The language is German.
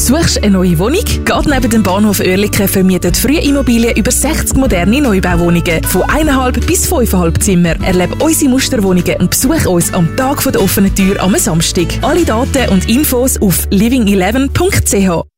Suchst eine neue Wohnung? Gerade neben dem Bahnhof Oerlikon vermietet Früh Immobilien über 60 moderne Neubauwohnungen von 1,5 bis 5,5 Zimmer. Erlebe unsere Musterwohnungen und besuche uns am Tag der offenen Tür am Samstag. Alle Daten und Infos auf living11.ch.